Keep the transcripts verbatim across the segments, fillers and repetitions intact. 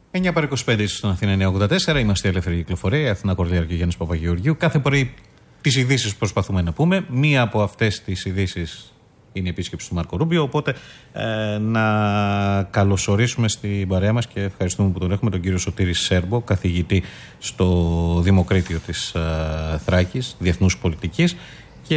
εννιά παρά είκοσι πέντε στον Αθήνα εννιά ογδόντα τέσσερα. Είμαστε η Ελεύθερη Κυκλοφορία, Αθηνά Κορδέλα και Γιάννης Παπαγεωργίου. Κάθε πρωί τις ειδήσεις προσπαθούμε να πούμε. Μία από αυτές τις ειδήσεις είναι η επίσκεψη του Μάρκο Ρούμπιο. Οπότε ε, να καλωσορίσουμε στην παρέα μας και ευχαριστούμε που τον έχουμε τον κύριο Σωτήρη Σέρμπο, καθηγητή στο Δημοκρίτιο της ε, Θράκης, Διεθνούς Πολιτικής. Και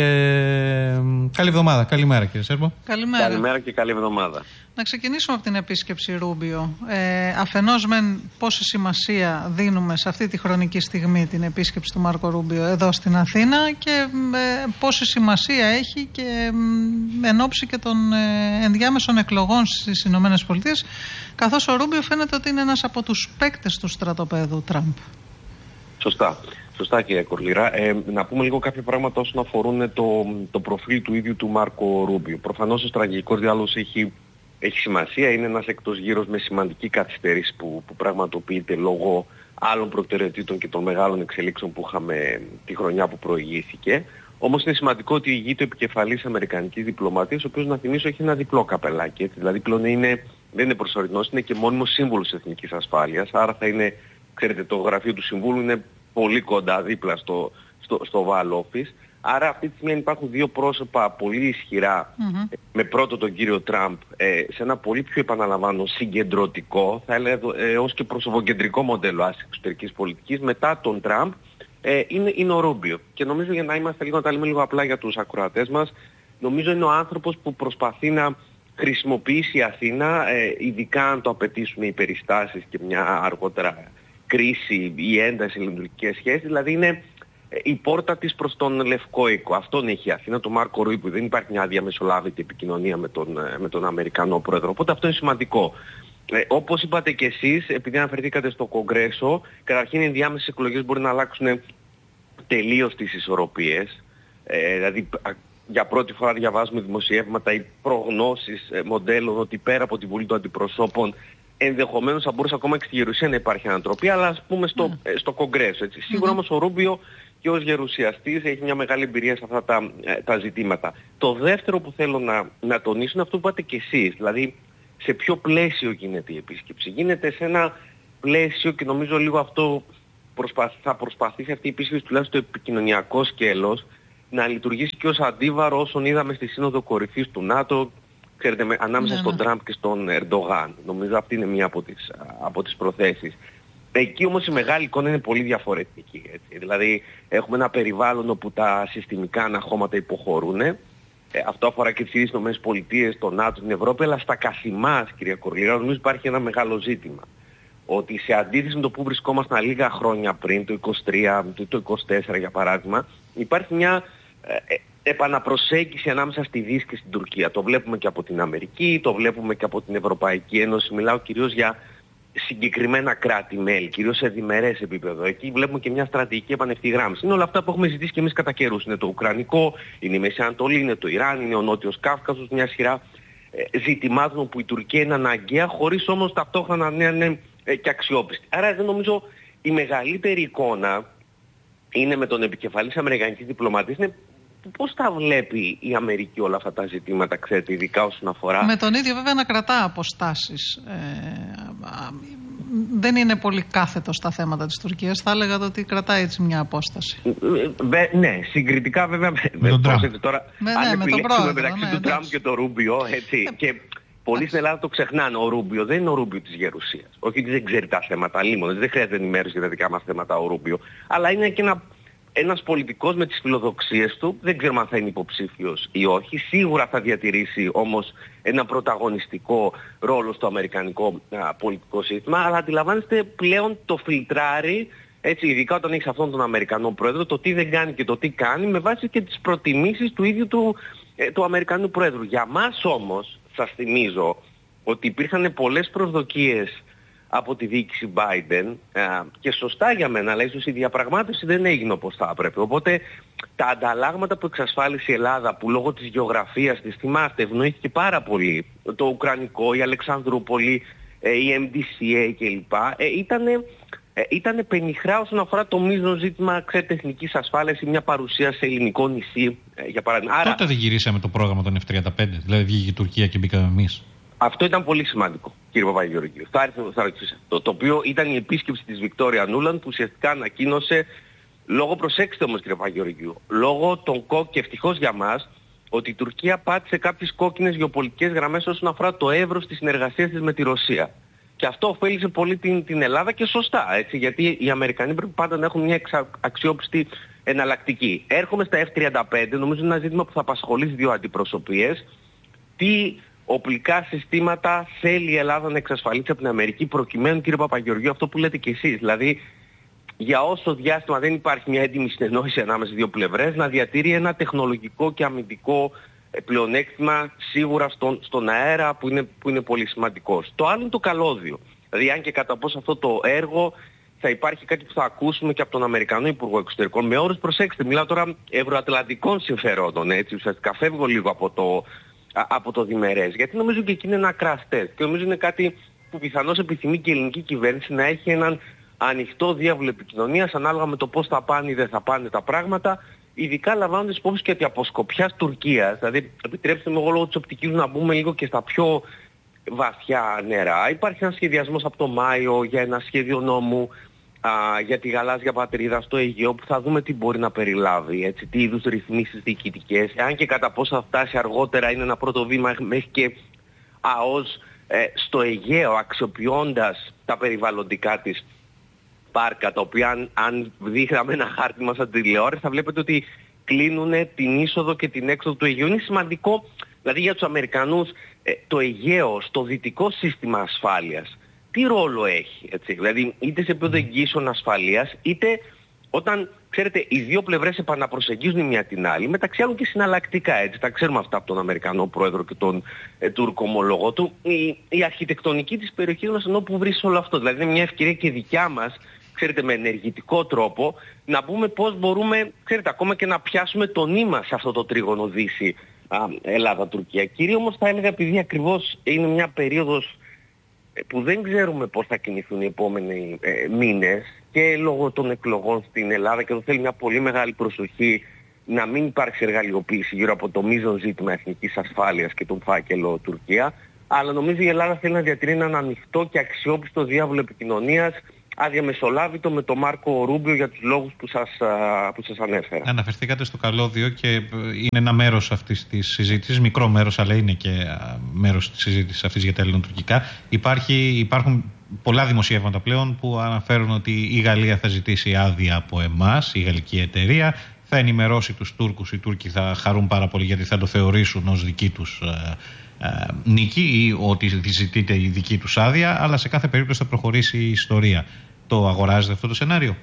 καλή εβδομάδα. Καλημέρα, κύριε Σέρμπο. Καλημέρα. Καλημέρα και καλή εβδομάδα. Να ξεκινήσουμε από την επίσκεψη Ρούμπιο. Ε, αφενός μεν πόση σημασία δίνουμε σε αυτή τη χρονική στιγμή την επίσκεψη του Μάρκο Ρούμπιο εδώ στην Αθήνα και ε, πόση σημασία έχει και ε, εν ώψη και των ε, ενδιάμεσων εκλογών στις Ηνωμένες Πολιτείες, καθώς ο Ρούμπιο φαίνεται ότι είναι ένας από τους παίκτες του στρατοπέδου Τραμπ. Σωστά. Σωστά, κύριε Κορλήρα. Ε, να πούμε λίγο κάποια πράγματα όσον αφορούν το, το προφίλ του ίδιου του Μάρκο Ρούμπιο. Προφανώς ο στρατηγικός διάλογος έχει, έχει σημασία. Είναι ένας εκτός γύρος με σημαντική καθυστέρηση που, που πραγματοποιείται λόγω άλλων προτεραιοτήτων και των μεγάλων εξελίξεων που είχαμε τη χρονιά που προηγήθηκε. Όμως είναι σημαντικό ότι ηγείται ο επικεφαλής αμερικανικής διπλωματίας, ο οποίος, να θυμίσω, έχει ένα διπλό καπελάκι. Έτσι. Δηλαδή πλέον είναι, δεν είναι προσωρινός, είναι και μόνιμος σύμβουλος της Εθνικής Ασφάλειας. Άρα θα είναι, ξέρετε, το γραφείο του Συμβούλου είναι πολύ κοντά δίπλα στο, στο, στο Oval Office. Άρα αυτή τη στιγμή υπάρχουν δύο πρόσωπα πολύ ισχυρά, mm-hmm. με πρώτο τον κύριο Τραμπ, ε, σε ένα πολύ πιο, επαναλαμβάνω, συγκεντρωτικό, θα έλεγα ε, ως και προσωποκεντρικό μοντέλο άσκησης εξωτερικής πολιτικής. Μετά τον Τραμπ ε, είναι, είναι ο Ρούμπιο. Και νομίζω, για να είμαστε λίγο, να τα λέμε λίγο απλά για τους ακροατές μας, νομίζω είναι ο άνθρωπος που προσπαθεί να χρησιμοποιήσει η Αθήνα, ε, ειδικά αν το απαιτήσουν οι περιστάσεις και μια αργότερα κρίση ή ένταση λειτουργικές σχέσεις, δηλαδή είναι η πόρτα της προς τον Λευκό Οίκο. Αυτόν έχει η Αθήνα, τον Μάρκο Ρούμπιο. Δεν υπάρχει μια διαμεσολάβητη επικοινωνία με τον, με τον Αμερικανό πρόεδρο. Οπότε αυτό είναι σημαντικό. Ε, όπως είπατε και εσείς, επειδή αναφερθήκατε στο Κογκρέσο, καταρχήν οι ενδιάμεσες εκλογές μπορεί να αλλάξουν τελείως τις ισορροπίες. Ε, δηλαδή, για πρώτη φορά διαβάζουμε δημοσιεύματα ή προγνώσεις ε, μοντέλων ότι πέρα από τη Βουλή των Αντιπροσώπων ενδεχομένως θα μπορούσε ακόμα και στη Γερουσία να υπάρχει ανατροπή, αλλά ας πούμε στο, mm. στο Κογκρέσο. Έτσι. Mm-hmm. Σίγουρα όμως ο Ρούμπιο και ως γερουσιαστής έχει μια μεγάλη εμπειρία σε αυτά τα, τα ζητήματα. Το δεύτερο που θέλω να, να τονίσω είναι αυτό που είπατε και εσείς. Δηλαδή, σε ποιο πλαίσιο γίνεται η επίσκεψη. Γίνεται σε ένα πλαίσιο, και νομίζω λίγο αυτό προσπαθ, θα προσπαθήσει αυτή η επίσκεψη, τουλάχιστον το επικοινωνιακό σκέλος, να λειτουργήσει και ως αντίβαρο όσων είδαμε στη Σύνοδο Κορυφής του ΝΑΤΟ, ξέρετε, με, ανάμεσα ναι, στον Τραμπ και στον Ερντογάν. Νομίζω αυτή είναι μία από τις, από τις προθέσεις. Εκεί όμως η μεγάλη εικόνα είναι πολύ διαφορετική. Έτσι. Δηλαδή έχουμε ένα περιβάλλον όπου τα συστημικά αναχώματα υποχωρούν. Ε, αυτό αφορά και τις ίδιες Ηνωμένες Πολιτείες, τον ΝΑΤΟ, την Ευρώπη, αλλά στα καθημάς, κυρία Κορλήρα, νομίζω υπάρχει ένα μεγάλο ζήτημα. Ότι σε αντίθεση με το που βρισκόμασταν λίγα χρόνια πριν, το είκοσι τρία, το είκοσι τέσσερα για παράδειγμα, υπάρχει μια ε, επαναπροσέγγιση ανάμεσα στη Δύση και στην Τουρκία. Το βλέπουμε και από την Αμερική, το βλέπουμε και από την Ευρωπαϊκή Ένωση. Μιλάω κυρίως για συγκεκριμένα κράτη-μέλη, κυρίως σε διμερές επίπεδο. Εκεί βλέπουμε και μια στρατηγική επανευθυγράμμιση. Είναι όλα αυτά που έχουμε ζητήσει και εμείς κατά καιρούς. Είναι το Ουκρανικό, είναι η Μέση Ανατολή, είναι το Ιράν, είναι ο Νότιος Κάφκασος, μια σειρά ε, ζητημάτων που η Τουρκία είναι αναγκαία, χωρίς όμως ταυτόχρονα να είναι ε, και αξιόπιστη. Άρα δεν νομίζω η μεγαλύτερη εικόνα είναι με τον επικεφαλής αμερικανικής διπλωματίας, είναι πώς τα βλέπει η Αμερική όλα αυτά τα ζητήματα, ξέρετε, ειδικά όσον αφορά... Με τον ίδιο βέβαια να κρατά αποστάσεις. Ε, δεν είναι πολύ κάθετο στα θέματα της Τουρκίας. Θα έλεγα ότι κρατάει έτσι μια απόσταση. Ε, ναι, συγκριτικά βέβαια. Με τον Τραμπ. Τώρα, με, αν ναι, επιλέξουμε μεταξύ ναι, του Τραμπ και του Ρούμπιο, έτσι, ε, και πολλοί στην Ελλάδα το ξεχνάνε. Ο Ρούμπιο δεν είναι ο Ρούμπιο της Γερουσίας. Όχι ότι δεν ξέρει τα θέματα, λίμωνες, δεν χρειάζεται ενημέρωση για τα δικά μας θέματα ο Ρούμπιο. Αλλά είναι και ένα... ένας πολιτικός με τις φιλοδοξίες του, δεν ξέρουμε αν θα είναι υποψήφιος ή όχι, σίγουρα θα διατηρήσει όμως ένα πρωταγωνιστικό ρόλο στο αμερικανικό α, πολιτικό σύστημα, αλλά αντιλαμβάνεστε πλέον το φιλτράρει, έτσι, ειδικά όταν έχεις αυτόν τον Αμερικανό πρόεδρο, το τι δεν κάνει και το τι κάνει με βάση και τις προτιμήσεις του ίδιου του, ε, του Αμερικανού πρόεδρου. Για μας όμως, σας θυμίζω, ότι υπήρχαν πολλές προσδοκίες από τη διοίκηση Biden και σωστά για μένα, αλλά ίσως η διαπραγμάτευση δεν έγινε όπως θα έπρεπε. Οπότε τα ανταλλάγματα που εξασφάλισε η Ελλάδα, που λόγω της γεωγραφίας της, θυμάστε, ευνοήθηκε πάρα πολύ, το Ουκρανικό, η Αλεξανδρούπολη, η εμ ντι σι έι κλπ, ήταν ήτανε πενιχρά όσον αφορά το μείζον ζήτημα, ξέρετε, εθνικής ασφάλειας ή μια παρουσία σε ελληνικό νησί, για παράδειγμα. Άρα... Τότε δεν γυρίσαμε το πρόγραμμα των εφ τριάντα πέντε, δηλαδή βγήκε η Τουρκία και μπήκαμε εμείς. Αυτό ήταν πολύ σημαντικό, κύριε Παπαγεωργίου. Θα έρθω, θα ρωτήσω αυτό. Το οποίο ήταν η επίσκεψη της Βικτόρια Νούλαντ που ουσιαστικά ανακοίνωσε, λόγω, προσέξτε όμως κύριε Παπαγεωργίου, λόγω των κόκκινων, και ευτυχώς για μας, ότι η Τουρκία πάτησε κάποιες κόκκινες γεωπολιτικές γραμμές όσον αφορά το εύρος της συνεργασίας της με τη Ρωσία. Και αυτό ωφέλησε πολύ την, την Ελλάδα και σωστά, έτσι, γιατί οι Αμερικανοί πρέπει πάντα να έχουν μια εξα, αξιόπιστη εναλλακτική. Έρχομαι στα εφ τριάντα πέντε, νομίζω είναι ένα ζήτημα που θα απασχολήσει δύο αντιπροσωπείες. Τι οπλικά συστήματα θέλει η Ελλάδα να εξασφαλίσει από την Αμερική προκειμένου, κύριε Παπαγεωργίου, αυτό που λέτε κι εσείς. Δηλαδή, για όσο διάστημα δεν υπάρχει μια έντιμη συνεννόηση ανάμεσα στις δύο πλευρές, να διατηρεί ένα τεχνολογικό και αμυντικό πλεονέκτημα σίγουρα στον, στον αέρα που είναι, που είναι πολύ σημαντικός. Το άλλο είναι το καλώδιο. Δηλαδή, αν και κατά πόσο αυτό το έργο θα υπάρχει κάτι που θα ακούσουμε και από τον Αμερικανό Υπουργό Εξωτερικών, με όρους, προσέξτε, μιλάω τώρα ευρωατλαντικών συμφερόντων, έτσι, ουσιαστικά φεύγω λίγο από το, από το διμερές, γιατί νομίζω και εκεί είναι ένα crash test και νομίζω είναι κάτι που πιθανώς επιθυμεί και η ελληνική κυβέρνηση, να έχει έναν ανοιχτό διάβολο επικοινωνίας ανάλογα με το πώς θα πάνε ή δεν θα πάνε τα πράγματα, ειδικά λαμβάνοντας υπόψη και ότι από σκοπιάς Τουρκίας, δηλαδή επιτρέψτε μου εγώ λόγω της οπτικής να μπούμε λίγο και στα πιο βαθιά νερά. Υπάρχει ένας σχεδιασμός από το Μάιο για ένα σχέδιο νόμου α, για τη γαλάζια πατρίδα στο Αιγαίο, που θα δούμε τι μπορεί να περιλάβει, έτσι, τι είδους ρυθμίσεις διοικητικές, αν και κατά πόσο θα φτάσει αργότερα είναι ένα πρώτο βήμα μέχρι και ΑΟΣ ε, στο Αιγαίο, αξιοποιώντας τα περιβαλλοντικά της πάρκα, τα οποία αν, αν δείχναμε ένα χάρτη μας από τη τηλεόραση θα βλέπετε ότι κλείνουν την είσοδο και την έξοδο του Αιγαίου. Είναι σημαντικό, δηλαδή για τους Αμερικανούς, ε, το Αιγαίο στο δυτικό σύστημα ασφάλειας τι ρόλο έχει, έτσι, δηλαδή είτε σε επίπεδο εγγύσεων ασφαλείας, είτε όταν, ξέρετε, οι δύο πλευρές επαναπροσεγγίζουν η μία την άλλη, μεταξύ άλλων και συναλλακτικά, έτσι, τα ξέρουμε αυτά από τον Αμερικανό πρόεδρο και τον ε, Τούρκο ομολογό του, η, η αρχιτεκτονική της περιοχής μας ενώ που βρίσκει όλο αυτό, δηλαδή είναι μια ευκαιρία και δικιά μας, ξέρετε, με ενεργητικό τρόπο, να πούμε πώς μπορούμε, ξέρετε, ακόμα και να πιάσουμε το νήμα σε αυτό το τρίγωνο Δύση Ελλάδα-Τουρκία. Κυρίως όμως θα έλεγα, επειδή ακριβώς είναι μια περίοδος που δεν ξέρουμε πώς θα κινηθούν οι επόμενοι ε, μήνες και λόγω των εκλογών στην Ελλάδα, και εδώ θέλει μια πολύ μεγάλη προσοχή να μην υπάρξει εργαλειοποίηση γύρω από το μείζον ζήτημα εθνικής ασφάλειας και τον φάκελο Τουρκία, αλλά νομίζω η Ελλάδα θέλει να διατηρεί έναν ανοιχτό και αξιόπιστο διάβολο επικοινωνίας, αδιαμεσολάβητο, με τον Μάρκο Ρούμπιο για τους λόγους που σας, που σας ανέφερα. Αναφερθήκατε στο καλώδιο και είναι ένα μέρος αυτής της συζήτησης, μικρό μέρος, αλλά είναι και μέρος της συζήτησης αυτής για τα ελληνοτουρκικά. Υπάρχει, υπάρχουν πολλά δημοσιεύματα πλέον που αναφέρουν ότι η Γαλλία θα ζητήσει άδεια από εμάς, η γαλλική εταιρεία, θα ενημερώσει τους Τούρκους, οι Τούρκοι θα χαρούν πάρα πολύ γιατί θα το θεωρήσουν ως δική τους νίκη ή ότι ζητείται η δική τους άδεια, αλλά σε κάθε περίπτωση θα προχωρήσει η ιστορία. Το αγοράζετε αυτό το σενάριο?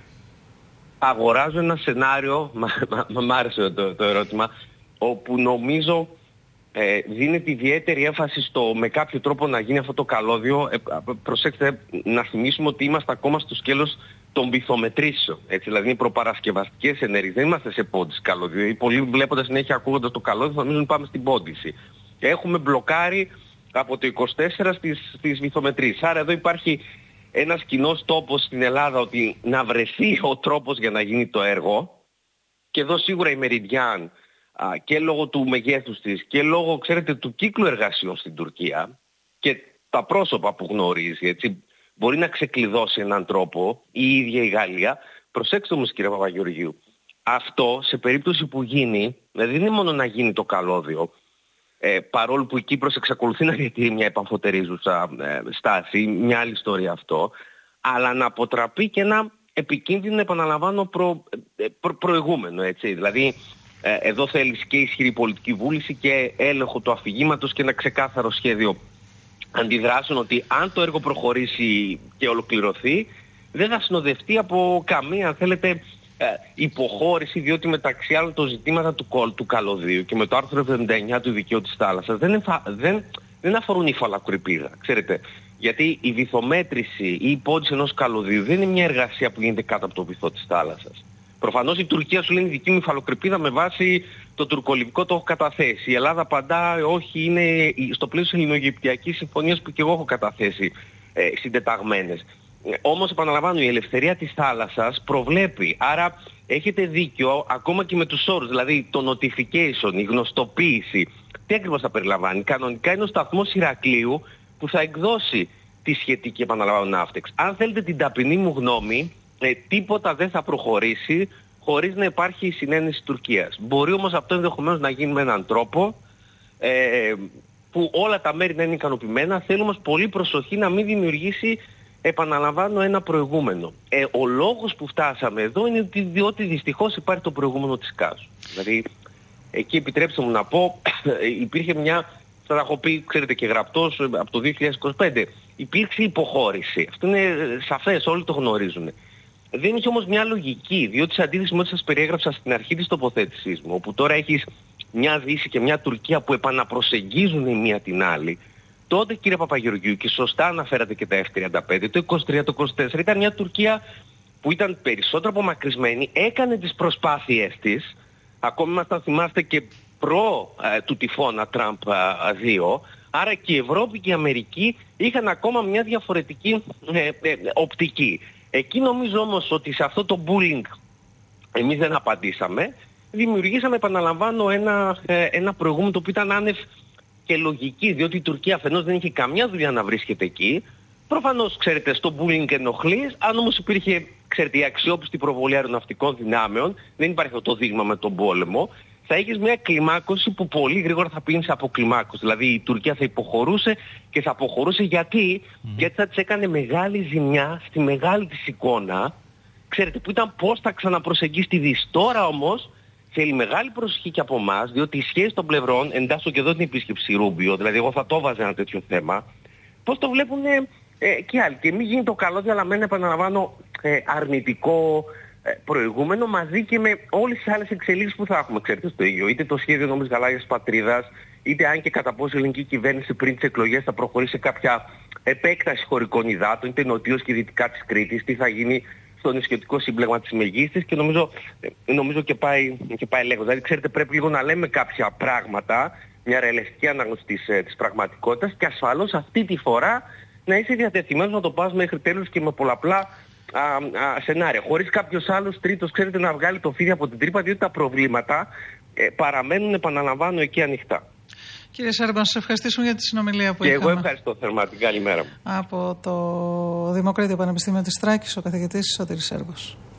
Αγοράζω ένα σενάριο, μ' άρεσε το, το ερώτημα, όπου νομίζω ε, δίνεται ιδιαίτερη έμφαση στο με κάποιο τρόπο να γίνει αυτό το καλώδιο. Ε, προσέξτε, να θυμίσουμε ότι είμαστε ακόμα στο σκέλος των βυθομετρήσεων. Έτσι, δηλαδή είναι προπαρασκευαστικές ενέργειες. Δεν είμαστε σε πόντιση καλώδιο. Οι πολλοί βλέποντας συνέχεια ακούγοντας το καλώδιο θα νομίζουν πάμε στην πόντιση. Έχουμε μπλοκάρει από το είκοσι τέσσερα στις, στις βυθομετρήσεις. Άρα εδώ υπάρχει ένας κοινός τόπος στην Ελλάδα ότι να βρεθεί ο τρόπος για να γίνει το έργο, και εδώ σίγουρα η Μεριντιάν και λόγω του μεγέθους της και λόγω, ξέρετε, του κύκλου εργασιών στην Τουρκία και τα πρόσωπα που γνωρίζει, έτσι, μπορεί να ξεκλειδώσει έναν τρόπο, η ίδια η Γαλλία. Προσέξτε όμως, κύριε Παπαγεωργίου, αυτό σε περίπτωση που γίνει, δηλαδή δεν είναι μόνο να γίνει το καλώδιο, Ε, παρόλο που η Κύπρος εξακολουθεί να διατηρεί μια επαμφωτερίζουσα ε, στάση, μια άλλη ιστορία αυτό, αλλά να αποτραπεί και ένα επικίνδυνο, επαναλαμβάνω, προ, ε, προ, προηγούμενο, έτσι. Δηλαδή, ε, εδώ θέλεις και ισχυρή πολιτική βούληση και έλεγχο του αφηγήματος και ένα ξεκάθαρο σχέδιο αντιδράσεων, ότι αν το έργο προχωρήσει και ολοκληρωθεί, δεν θα συνοδευτεί από καμία, αν θέλετε, υποχώρηση, διότι μεταξύ άλλων το ζητήματα του, του καλωδίου και με το άρθρο εβδομήντα εννιά του δικαίου της θάλασσας δεν, εμφα... δεν, δεν αφορούν η φαλακρηπίδα, ξέρετε. Γιατί η βυθομέτρηση ή η υπόντιση ενός καλωδίου δεν είναι μια εργασία που γίνεται κάτω από το βυθό της θάλασσας. Προφανώς η Τουρκία σου λέει είναι δική μου υφαλοκρηπίδα με βάση το τουρκολιβικό, το έχω καταθέσει. Η Ελλάδα απαντά όχι, είναι στο πλαίσιο ελληνογυπτιακής συμφωνίας που και εγώ έχω καταθέσει ε, συντεταγμένες. Όμως επαναλαμβάνω, η ελευθερία της θάλασσας προβλέπει, άρα έχετε δίκιο ακόμα και με τους όρους, δηλαδή το notification, η γνωστοποίηση, τι ακριβώς θα περιλαμβάνει? Κανονικά είναι ο σταθμός Ηρακλείου που θα εκδώσει τη σχετική, επαναλαμβάνω, ναύτεξ. Αν θέλετε την ταπεινή μου γνώμη, ε, τίποτα δεν θα προχωρήσει χωρίς να υπάρχει η συνένεση Τουρκίας. Μπορεί όμως αυτό ενδεχομένως να γίνει με έναν τρόπο ε, που όλα τα μέρη να είναι ικανοποιημένα. Θέλουμε όμως πολύ προσοχή να μην δημιουργήσει, επαναλαμβάνω, ένα προηγούμενο. Ε, ο λόγος που φτάσαμε εδώ είναι ότι, διότι δυστυχώς υπάρχει το προηγούμενο της ΚΑΣ. Δηλαδή, εκεί επιτρέψτε μου να πω, υπήρχε μια, θα τα έχω πει, ξέρετε, και γραπτός από το δύο χιλιάδες είκοσι πέντε, υπήρξε υποχώρηση. Αυτό είναι σαφές, όλοι το γνωρίζουν. Δεν είχε όμως μια λογική, διότι σε αντίθεση με ό,τι σας περιέγραψα στην αρχή της τοποθέτησής μου, όπου τώρα έχεις μια Δύση και μια Τουρκία που επαναπροσεγγίζουν η μία την άλλη, τότε, κύριε Παπαγεωργίου, και σωστά αναφέρατε και τα εφ τριάντα πέντε, το είκοσι τρία, το είκοσι τέσσερα, ήταν μια Τουρκία που ήταν περισσότερο απομακρυσμένη, έκανε τις προσπάθειές της, ακόμη μας θα θυμάστε και προ ε, του τυφώνα Τραμπ δύο, άρα και η Ευρώπη και η Αμερική είχαν ακόμα μια διαφορετική ε, ε, οπτική. Εκεί νομίζω όμως ότι σε αυτό το bullying εμείς δεν απαντήσαμε, δημιουργήσαμε, επαναλαμβάνω, ένα, ε, ένα προηγούμενο το οποίο ήταν άνευ και λογική, διότι η Τουρκία αφενός δεν είχε καμιά δουλειά να βρίσκεται εκεί. Προφανώς, ξέρετε, στο bullying ενοχλείς, αν όμως υπήρχε, ξέρετε, η αξιόπιστη προβολή αεροναυτικών δυνάμεων, δεν υπάρχει αυτό το δείγμα με τον πόλεμο, θα έχεις μια κλιμάκωση που πολύ γρήγορα θα πίνει σε αποκλιμάκωση. Δηλαδή η Τουρκία θα υποχωρούσε και θα αποχωρούσε γιατί, mm. γιατί θα της έκανε μεγάλη ζημιά στη μεγάλη της εικόνα, ξέρετε, που ήταν πώς θα ξαναπροσεγγίσει τη Δύση. Τώρα όμως θέλει μεγάλη προσοχή και από εμάς, διότι οι σχέσεις των πλευρών, εντάσσω και εδώ την επίσκεψη Ρούμπιο, δηλαδή εγώ θα το βάζα ένα τέτοιο θέμα, πώς το βλέπουν ε, και άλλοι. Και μην γίνει το καλό διαλαμένο, επαναλαμβάνω, ε, αρνητικό ε, προηγούμενο, μαζί και με όλες τις άλλες εξελίξεις που θα έχουμε, ξέρετε, στο ίδιο. Είτε το σχέδιο νόμης Γαλάζιας Πατρίδας, είτε αν και κατά πόσο η ελληνική κυβέρνηση πριν τις εκλογές θα προχωρήσει σε κάποια επέκταση χωρικών υδάτων, είτε νοτίως και δυτικά της Κρήτης, τι θα γίνει στο νησιωτικό σύμπλεγμα της Μεγίστης, και νομίζω, νομίζω και, πάει, και πάει λέγοντας. Δηλαδή, ξέρετε, πρέπει λίγο να λέμε κάποια πράγματα, μια ρεαλιστική ανάγνωση της, της πραγματικότητας, και ασφαλώς αυτή τη φορά να είσαι διατεθειμένος να το πας μέχρι τέλους και με πολλαπλά α, α, σενάρια. Χωρίς κάποιος άλλος τρίτος, ξέρετε, να βγάλει το φίδι από την τρύπα, διότι τα προβλήματα ε, παραμένουν, επαναλαμβάνω, εκεί ανοιχτά. Κύριε Σέρβα, να σας ευχαριστήσουμε για τη συνομιλία που και είχαμε. Και εγώ ευχαριστώ θερμά. Την καλημέρα μου. Από το Δημοκρίτιο Πανεπιστήμιο της Θράκης, ο καθηγητής Σωτήρης Σέρβος.